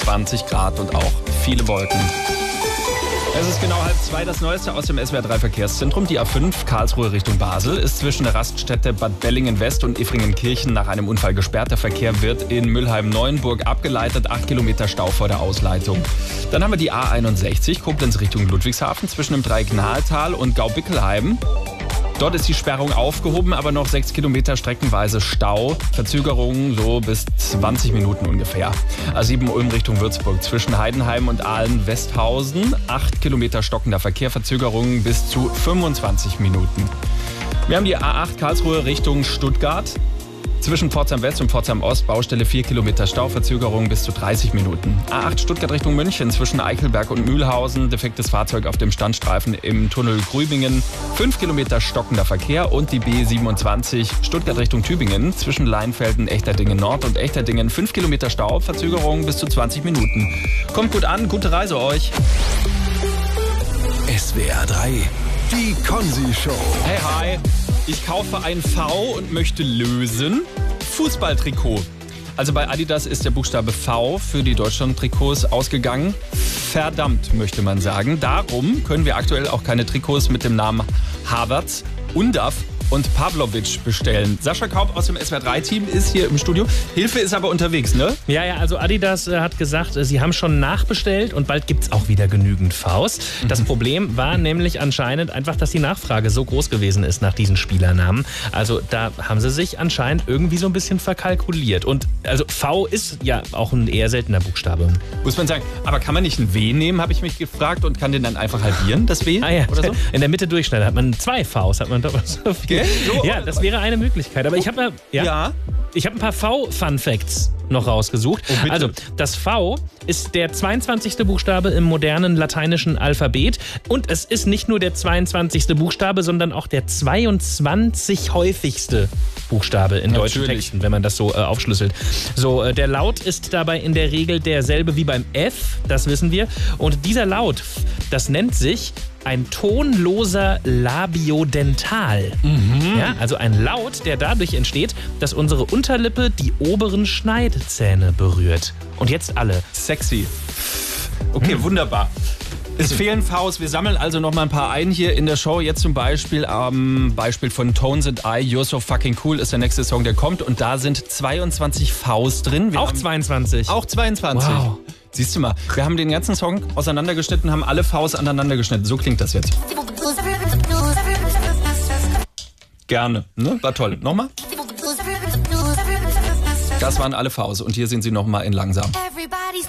20 Grad und auch viele Wolken. Es ist genau 1:30, das Neueste aus dem SWR3 Verkehrszentrum. Die A5 Karlsruhe Richtung Basel ist zwischen der Raststätte Bad Bellingen West und Ifringenkirchen nach einem Unfall gesperrt. Der Verkehr wird in Mülheim-Neuenburg abgeleitet. 8 Kilometer Stau vor der Ausleitung. Dann haben wir die A61 Koblenz Richtung Ludwigshafen zwischen dem Dreieck Nahltal und Gaubickelheim. Dort ist die Sperrung aufgehoben, aber noch 6 Kilometer streckenweise Stau. Verzögerungen so bis 20 Minuten ungefähr. A7 Ulm Richtung Würzburg zwischen Heidenheim und Aalen-Westhausen. 8 Kilometer stockender Verkehr, Verzögerungen bis zu 25 Minuten. Wir haben die A8 Karlsruhe Richtung Stuttgart. Zwischen Pforzheim West und Pforzheim Ost, Baustelle 4 Kilometer Stau, Verzögerung bis zu 30 Minuten. A8 Stuttgart Richtung München zwischen Eichelberg und Mühlhausen, defektes Fahrzeug auf dem Standstreifen im Tunnel Grübingen, 5 Kilometer stockender Verkehr und die B27 Stuttgart Richtung Tübingen zwischen Leinfelden, Echterdingen Nord und Echterdingen, 5 Kilometer Stau, Verzögerung bis zu 20 Minuten. Kommt gut an, gute Reise euch. SWR3, die Konzi-Show. Hey, hi. Ich kaufe ein V und möchte lösen. Fußballtrikot. Also bei Adidas ist der Buchstabe V für die Deutschland-Trikots ausgegangen. Verdammt, möchte man sagen. Darum können wir aktuell auch keine Trikots mit dem Namen Havertz, Undav und Pavlovic bestellen. Sascha Kaup aus dem SWR3-Team ist hier im Studio. Hilfe ist aber unterwegs, ne? Ja, also Adidas hat gesagt, sie haben schon nachbestellt und bald gibt es auch wieder genügend Vs. Das Problem war nämlich anscheinend einfach, dass die Nachfrage so groß gewesen ist nach diesen Spielernamen. Also da haben sie sich anscheinend irgendwie so ein bisschen verkalkuliert. Und also V ist ja auch ein eher seltener Buchstabe. Muss man sagen. Aber kann man nicht ein W nehmen, habe ich mich gefragt, und kann den dann einfach halbieren, das W? Ah ja, oder so? In der Mitte durchschneiden hat man 2 Vs, hat man doch so viel. So, ja, das wäre eine Möglichkeit. Aber ich habe ein paar V-Fun-Facts noch rausgesucht. Oh, also, das V ist der 22. Buchstabe im modernen lateinischen Alphabet. Und es ist nicht nur der 22. Buchstabe, sondern auch der 22 häufigste Buchstabe in deutschen Texten, wenn man das so aufschlüsselt. So, der Laut ist dabei in der Regel derselbe wie beim F, das wissen wir. Und dieser Laut, das nennt sich ein tonloser Labiodental. Ja, also ein Laut, der dadurch entsteht, dass unsere Unterlippe die oberen Schneidezähne berührt. Und jetzt alle. Sexy. Okay, wunderbar. Es fehlen Vs. Wir sammeln also noch mal ein paar ein hier in der Show. Jetzt zum Beispiel Beispiel von Tones and I, You're So Fucking Cool ist der nächste Song, der kommt. Und da sind 22 Vs drin. Auch 22? Auch 22. Wow. Siehst du mal, wir haben den ganzen Song auseinandergeschnitten, haben alle Vs aneinander geschnitten. So klingt das jetzt. Gerne, ne? War toll. Nochmal. Das waren alle Vs und hier sind sie nochmal in langsam.